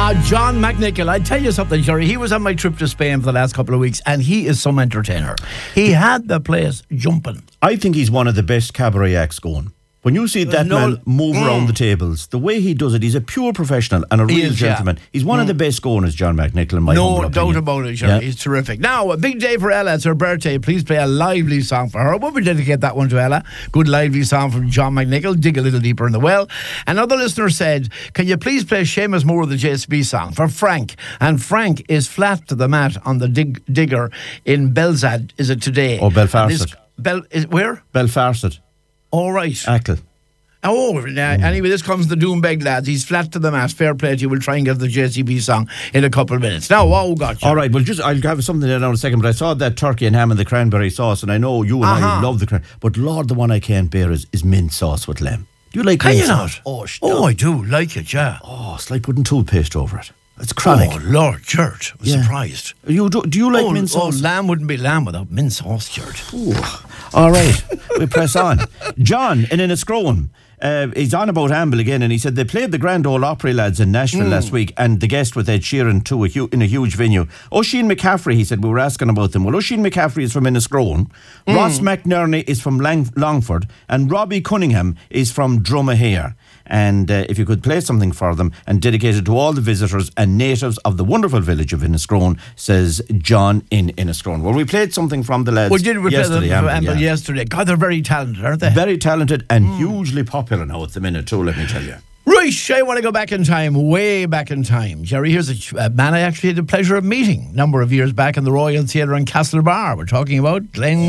John McNichol. I tell you something, Jerry. He was on my trip to Spain for the last couple of weeks, and he is some entertainer. He had the place jumping. I think he's one of the best cabaret acts going. When you see that man move around the tables, the way he does it, he's a pure professional and a real gentleman. Yeah. He's one of the best going, as John McNichol, in my humble opinion. No doubt about it, Jerry. Yeah. He's terrific. Now, a big day for Ella. It's her birthday. Please play a lively song for her. We'll dedicate that one to Ella. Good lively song from John McNichol. Dig a little deeper in the well. Another listener said, can you please play Seamus Moore, the JCB song, for Frank? And Frank is flat to the mat on the digger in Belzad. Is it today? Oh, Belfast. Where? Belfast. All right. Ackle. Oh, anyway, this comes the Doombeg lads. He's flat to the mat. Fair play to you. We'll try and get the JCB song in a couple of minutes. Now, gotcha. All right, well, I'll have something there now in a second, but I saw that turkey and ham and the cranberry sauce, and I know you and I love the cranberry. But Lord, the one I can't bear is mint sauce with lamb. Do you like mint sauce? Oh, I do like it, yeah. Oh, it's like putting toothpaste over it. It's chronic. Oh, Lord, Church. I'm surprised. Do you like mint sauce? Oh, lamb wouldn't be lamb without mint sauce, Church. All right, we press on. John in Enniscrone. He's on about Amble again, and he said they played the Grand Ole Opry lads in Nashville last week, and the guest with Ed Sheeran too in a huge venue. Oisin McCaffrey, he said, we were asking about them. Well, Oisin McCaffrey is from Enniscrone, Ross McNerney is from Longford, and Robbie Cunningham is from Dromahare. And if you could play something for them and dedicate it to all the visitors and natives of the wonderful village of Enniscrone, says John in Enniscrone. Well, we played something from the lads yesterday. God, they're very talented, aren't they? Very talented and hugely popular now at the minute too, let me tell you. Right, I want to go back in time, way back in time. Jerry, here's a man I actually had the pleasure of meeting a number of years back in the Royal Theatre in Castlebar. We're talking about Glenn